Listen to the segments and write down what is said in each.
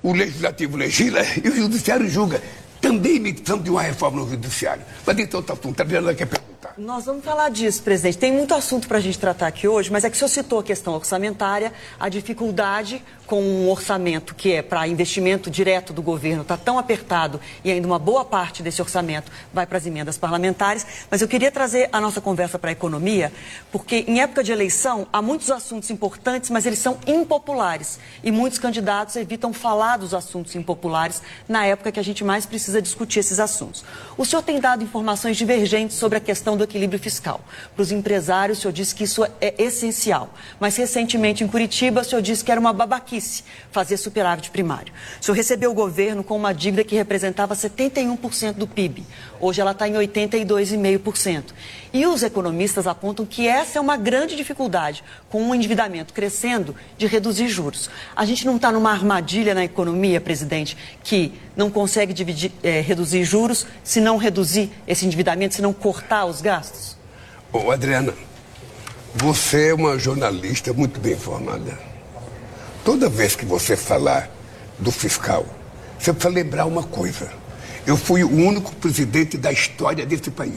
o legislativo legisla e o judiciário julga. Também precisamos de uma reforma no judiciário. Mas então tá assunto, a Adriana quer perguntar. Nós vamos falar disso, presidente. Tem muito assunto para a gente tratar aqui hoje, mas é que o senhor citou a questão orçamentária, a dificuldade com um orçamento que é para investimento direto do governo está tão apertado e ainda uma boa parte desse orçamento vai para as emendas parlamentares. Mas eu queria trazer a nossa conversa para a economia, porque em época de eleição há muitos assuntos importantes, mas eles são impopulares e muitos candidatos evitam falar dos assuntos impopulares na época que a gente mais precisa discutir esses assuntos. O senhor tem dado informações divergentes sobre a questão do equilíbrio fiscal. Para os empresários, o senhor disse que isso é essencial. Mas recentemente em Curitiba, o senhor disse que era uma babaquice fazer superávit primário. O senhor recebeu o governo com uma dívida que representava 71% do PIB. Hoje ela está em 82,5%. E os economistas apontam que essa é uma grande dificuldade, com o endividamento crescendo, de reduzir juros. A gente não está numa armadilha na economia, presidente, que não consegue reduzir juros se não reduzir esse endividamento, se não cortar os gastos? Ô, Adriana, você é uma jornalista muito bem informada. Toda vez que você falar do fiscal, você precisa lembrar uma coisa. Eu fui o único presidente da história desse país.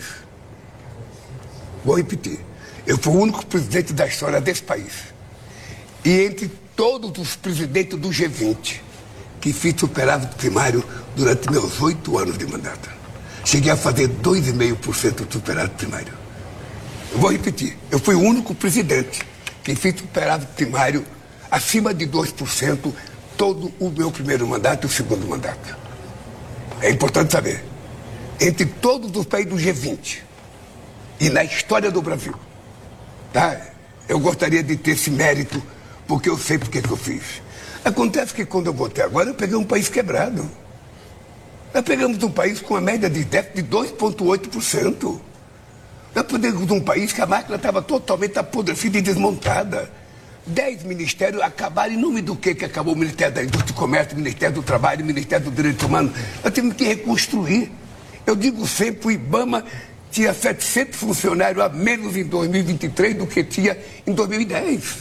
Vou repetir. Eu fui o único presidente da história desse país. E entre todos os presidentes do G20, que fiz superávit primário durante meus 8 anos de mandato. Cheguei a fazer 2,5% de superávit primário. Eu vou repetir. Eu fui o único presidente que fiz superávit primário acima de 2% todo o meu primeiro mandato e o segundo mandato. É importante saber. Entre todos os países do G20 e na história do Brasil, tá? Eu gostaria de ter esse mérito, porque eu sei porque que eu fiz. Acontece que quando eu votei agora, eu peguei um país quebrado. Nós pegamos um país com uma média de déficit de 2,8%. Nós pegamos um país que a máquina estava totalmente apodrecida e desmontada. 10 ministérios acabaram em nome do que acabou? O Ministério da Indústria e Comércio, o Ministério do Trabalho, o Ministério do Direito Humano. Nós temos que reconstruir. Eu digo sempre, o IBAMA tinha 700 funcionários a menos em 2023 do que tinha em 2010.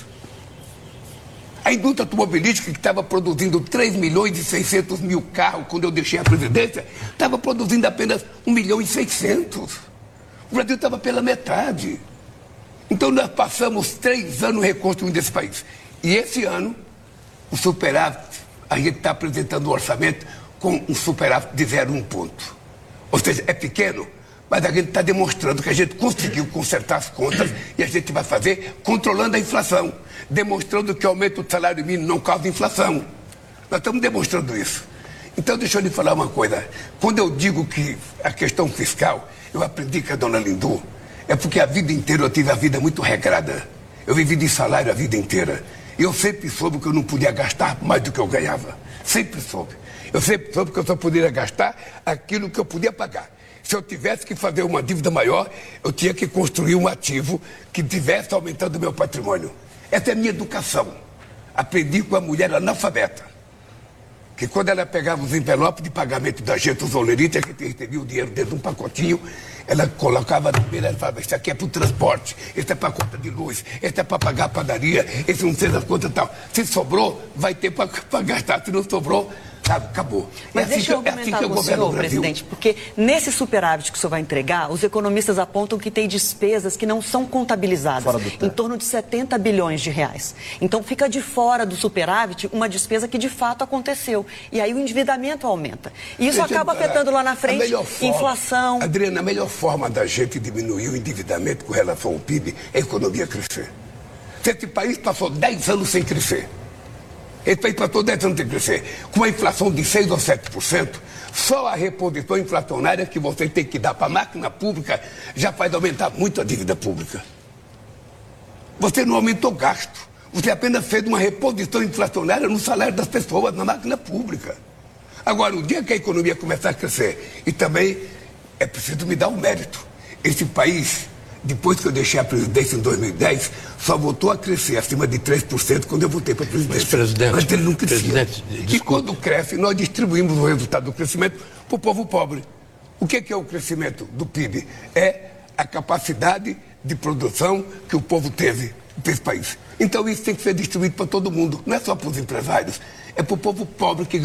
A indústria automobilística, que estava produzindo 3.600.000 carros quando eu deixei a presidência, estava produzindo apenas 1.600.000. O Brasil estava pela metade. Então nós passamos 3 anos reconstruindo esse país. E esse ano, o superávit, a gente está apresentando um orçamento com um superávit de 0,1 ponto. Ou seja, é pequeno, mas a gente está demonstrando que a gente conseguiu consertar as contas e a gente vai fazer controlando a inflação, demonstrando que o aumento do salário mínimo não causa inflação. Nós estamos demonstrando isso. Então deixa eu lhe falar uma coisa. Quando eu digo que a questão fiscal, eu aprendi com a dona Lindu, é porque a vida inteira eu tive a vida muito regrada. Eu vivi de salário a vida inteira. E eu sempre soube que eu não podia gastar mais do que eu ganhava. Sempre soube. Eu sempre soube que eu só poderia gastar aquilo que eu podia pagar. Se eu tivesse que fazer uma dívida maior, eu tinha que construir um ativo que tivesse aumentando o meu patrimônio. Essa é a minha educação. Aprendi com a mulher analfabeta. Que quando ela pegava os envelopes de pagamento da gente, os olerites, a gente recebia o dinheiro dentro de um pacotinho, ela colocava no meio, ela falava, isso aqui é para o transporte, esse é para a conta de luz, esse é para pagar a padaria, esse não sei das contas e tal. Se sobrou, vai ter para gastar, se não sobrou, sabe, acabou. Mas deixa eu argumentar com o senhor, presidente, porque nesse superávit que o senhor vai entregar, os economistas apontam que tem despesas que não são contabilizadas, em torno de 70 bilhões de reais. Então fica de fora do superávit uma despesa que de fato aconteceu. E aí o endividamento aumenta. E isso acaba afetando lá na frente inflação. Adriana, a melhor forma da gente diminuir o endividamento com relação ao PIB é a economia crescer. Esse país passou 10 anos sem crescer. Esse país passou 10 anos sem crescer. Com uma inflação de 6 ou 7%, só a reposição inflacionária que você tem que dar para a máquina pública já faz aumentar muito a dívida pública. Você não aumentou gasto. Você apenas fez uma reposição inflacionária no salário das pessoas, na máquina pública. Agora, o dia que a economia começar a crescer, e também é preciso me dar um mérito. Esse país, depois que eu deixei a presidência em 2010, só voltou a crescer acima de 3% quando eu voltei para a presidência. Mas, presidente, antes ele não crescia. E quando cresce, nós distribuímos o resultado do crescimento para o povo pobre. O que é o crescimento do PIB? É a capacidade de produção que o povo teve nesse país. Então isso tem que ser distribuído para todo mundo, não é só para os empresários, é para o povo pobre que